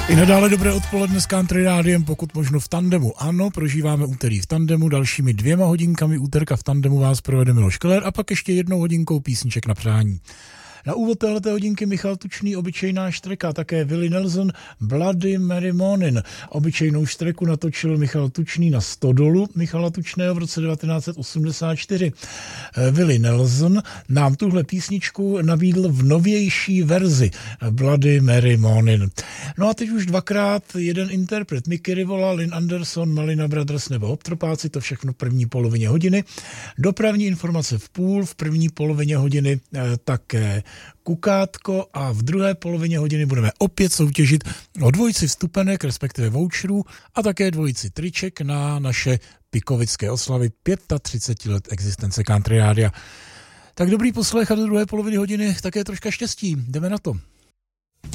I nadále dobré odpoledne s Country Rádiem, pokud možno v tandemu. Ano, prožíváme úterý v tandemu, dalšími 2 hodinkami úterka v tandemu vás provede Miloš Keller a pak ještě 1 hodinkou písniček na přání. Na úvod téhleté hodinky Michal Tučný, obyčejná štreka, také Willie Nelson, Bloody Mary Morning. Obyčejnou štreku natočil Michal Tučný na stodolu Michala Tučného v roce 1984. Willie Nelson nám tuhle písničku nabídl v novější verzi Bloody Mary Morning. No a teď už 2krát jeden interpret, Mickey Rivola, Lynn Anderson, Malina Brothers nebo Optropáci, to všechno v první polovině hodiny. Dopravní informace v půl, v první polovině hodiny také Kukátko a v druhé polovině hodiny budeme opět soutěžit o 2 vstupenek, respektive voucherů a také 2 triček na naše pikovické oslavy 35 let existence Country Rádia. Tak dobrý poslech a do druhé poloviny hodiny také troška štěstí. Jdeme na to.